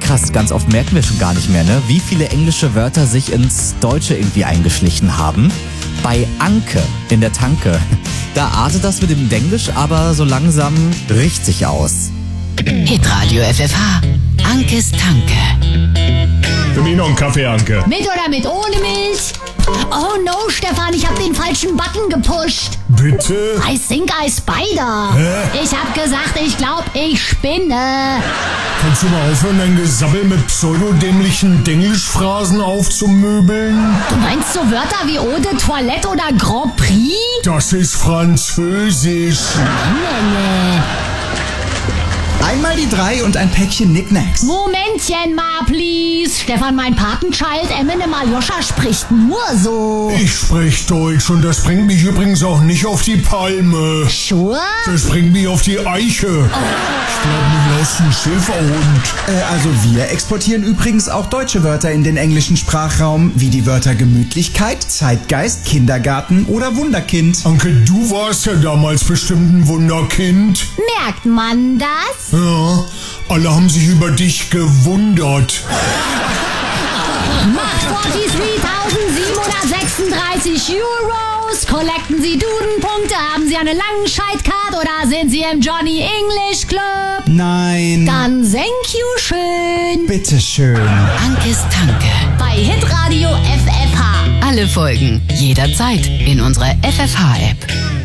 krass, ganz oft merken wir schon gar nicht mehr, ne? Wie viele englische Wörter sich ins Deutsche irgendwie eingeschlichen haben. Bei Anke in der Tanke, da artet das mit dem Denglisch aber so langsam richtig aus. Hitradio FFH, Ankes Tanke. Für mich noch einen Kaffee, Anke. Mit oder mit ohne Milch? Oh no, Stefan, ich hab den falschen Button gepusht. Bitte? I think I spider. Hä? Ich hab gesagt, ich glaub, ich spinne. Kannst du mal aufhören, dein Gesabbel mit pseudodämlichen Denglischphrasen aufzumöbeln? Du meinst so Wörter wie Eau de Toilette oder Grand Prix? Das ist Französisch. Einmal die 3 und ein Päckchen Knickknacks. Momentchen mal, please. Stefan, mein Patenchild Eminem Aljoscha spricht nur so. Ich sprech Deutsch und das bringt mich übrigens auch nicht auf die Palme. Sure? Das bringt mich auf die Eiche. Ich glaub, mich lass ein Schäferhund. Also wir exportieren übrigens auch deutsche Wörter in den englischen Sprachraum, wie die Wörter Gemütlichkeit, Zeitgeist, Kindergarten oder Wunderkind. Anke, du warst ja damals bestimmt ein Wunderkind. Merkt man das? Ja, alle haben sich über dich gewundert. Macht 43.736 Euros. Collecten Sie Dudenpunkte? Haben Sie eine Langscheidcard oder sind Sie im Johnny English Club? Nein. Dann thank you schön. Bitteschön. Ankes Tanke. Bei Hitradio FFH. Alle Folgen jederzeit in unserer FFH-App.